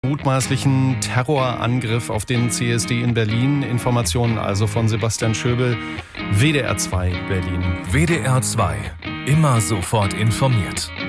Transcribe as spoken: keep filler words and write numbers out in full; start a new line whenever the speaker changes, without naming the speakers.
Mutmaßlichen Terrorangriff auf den C S D in Berlin. Informationen also von Sebastian Schöbel, W D R zwei Berlin.
W D R zwei. Immer sofort informiert.